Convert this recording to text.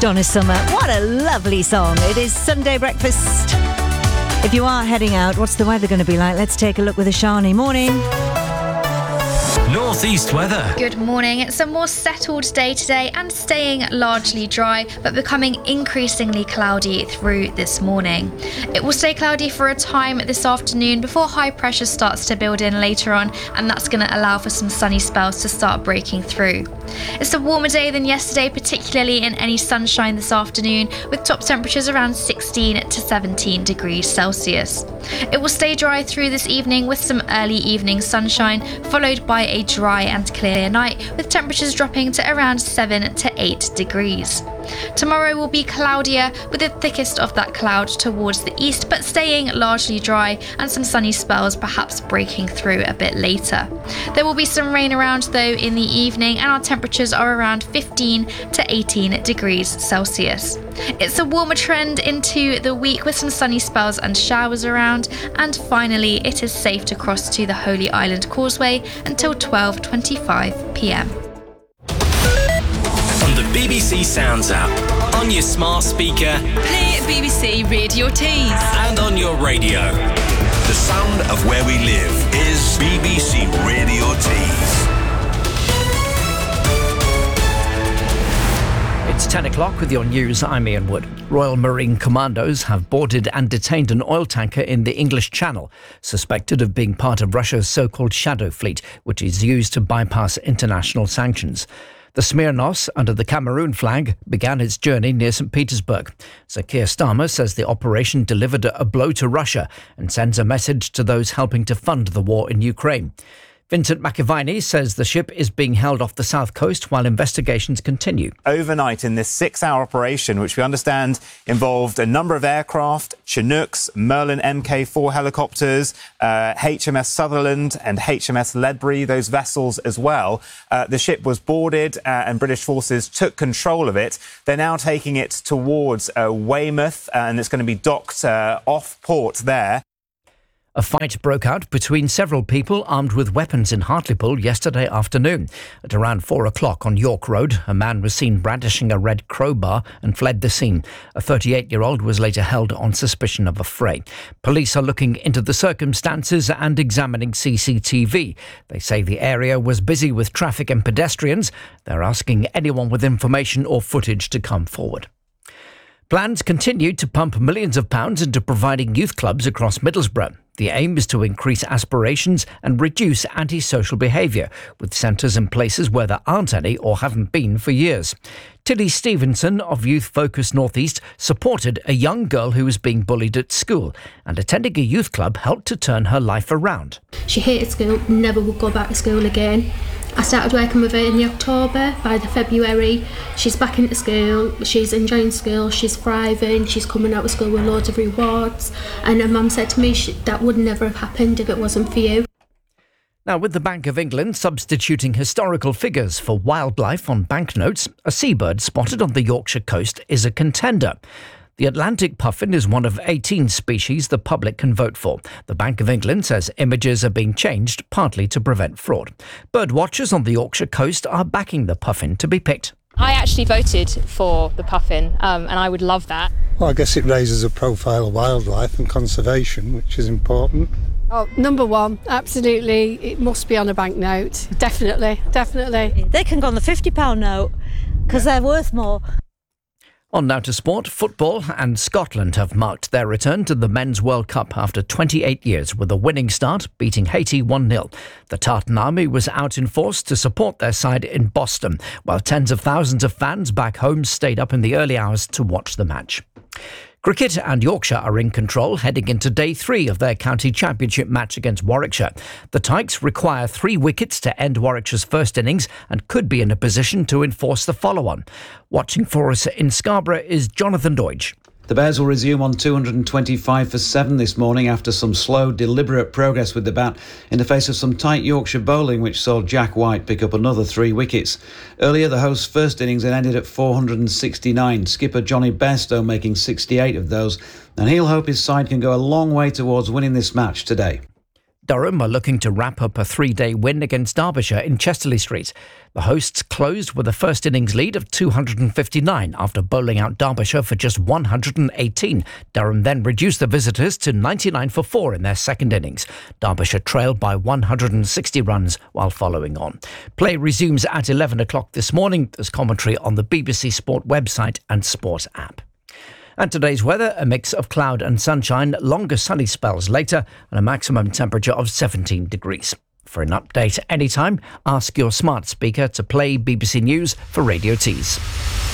Donna Summer. What a lovely song. It is Sunday breakfast. If you are heading out, what's the weather going to be like? Let's take a look with Ashani. Morning. Northeast weather. Good morning. It's a more settled day today and staying largely dry, but becoming increasingly cloudy through this morning. It will stay cloudy for a time this afternoon before high pressure starts to build in later on, and that's going to allow for some sunny spells to start breaking through. It's a warmer day than yesterday, particularly in any sunshine this afternoon, with top temperatures around 16 to 17 degrees Celsius. It will stay dry through this evening with some early evening sunshine, followed by a dry and clear night, with temperatures dropping to around 7 to 8 degrees. Tomorrow will be cloudier, with the thickest of that cloud towards the east, but staying largely dry, and some sunny spells perhaps breaking through a bit later. There will be some rain around though in the evening, and our temperatures are around 15 to 18 degrees Celsius. It's a warmer trend into the week with some sunny spells and showers around, and finally it is safe to cross to the Holy Island Causeway until 12:25 p.m. On the BBC Sounds app, on your smart speaker, play BBC Radio Tees, and on your radio. The sound of where we live is BBC Radio Tees. It's 10 o'clock with your news. I'm Ian Wood. Royal Marine Commandos have boarded and detained an oil tanker in the English Channel, suspected of being part of Russia's so-called Shadow Fleet, which is used to bypass international sanctions. The Smirnos, under the Cameroon flag, began its journey near St. Petersburg. Sir Keir Starmer says the operation delivered a blow to Russia and sends a message to those helping to fund the war in Ukraine. Vincent McAviney says the ship is being held off the south coast while investigations continue. Overnight in this 6-hour operation, which we understand involved a number of aircraft, Chinooks, Merlin Mk4 helicopters, HMS Sutherland and HMS Ledbury, those vessels as well. The ship was boarded and British forces took control of it. They're now taking it towards Weymouth and it's going to be docked off port there. A fight broke out between several people armed with weapons in Hartlepool yesterday afternoon. At around 4 o'clock on York Road, a man was seen brandishing a red crowbar and fled the scene. A 38-year-old was later held on suspicion of a fray. Police are looking into the circumstances and examining CCTV. They say the area was busy with traffic and pedestrians. They're asking anyone with information or footage to come forward. Plans continue to pump millions of pounds into providing youth clubs across Middlesbrough. The aim is to increase aspirations and reduce antisocial behaviour, with centres in places where there aren't any or haven't been for years. Tilly Stevenson of Youth Focus North East supported a young girl who was being bullied at school, and attending a youth club helped to turn her life around. She hated school, never would go back to school again. I started working with her in the October. By the February, she's back into school, she's enjoying school, she's thriving, she's coming out of school with loads of rewards. And her mum said to me, that would never have happened if it wasn't for you. Now, with the Bank of England substituting historical figures for wildlife on banknotes, a seabird spotted on the Yorkshire coast is a contender. The Atlantic puffin is one of 18 species the public can vote for. The Bank of England says images are being changed, partly to prevent fraud. Bird watchers on the Yorkshire coast are backing the puffin to be picked. I actually voted for the puffin, and I would love that. Well, I guess it raises a profile of wildlife and conservation, which is important. Oh, number one, absolutely. It must be on a banknote. Definitely. They can go on the £50 note because they're worth more. On now to sport. Football and Scotland have marked their return to the Men's World Cup after 28 years with a winning start, beating Haiti 1-0. The Tartan Army was out in force to support their side in Boston, while tens of thousands of fans back home stayed up in the early hours to watch the match. Cricket and Yorkshire are in control heading into day 3 of their county championship match against Warwickshire. The Tykes require 3 wickets to end Warwickshire's first innings and could be in a position to enforce the follow-on. Watching for us in Scarborough is Jonathan Deutsch. The Bears will resume on 225 for 7 this morning after some slow, deliberate progress with the bat in the face of some tight Yorkshire bowling, which saw Jack White pick up another 3 wickets. Earlier, the host's first innings had ended at 469, skipper Johnny Bairstow making 68 of those, and he'll hope his side can go a long way towards winning this match today. Durham are looking to wrap up a 3-day win against Derbyshire in Chesterley Street. The hosts closed with a first innings lead of 259 after bowling out Derbyshire for just 118. Durham then reduced the visitors to 99 for 4 in their second innings. Derbyshire trailed by 160 runs while following on. Play resumes at 11 o'clock this morning. There's commentary on the BBC Sport website and Sport app. And today's weather, a mix of cloud and sunshine, longer sunny spells later, and a maximum temperature of 17 degrees. For an update anytime, ask your smart speaker to play BBC News for Radio Tees.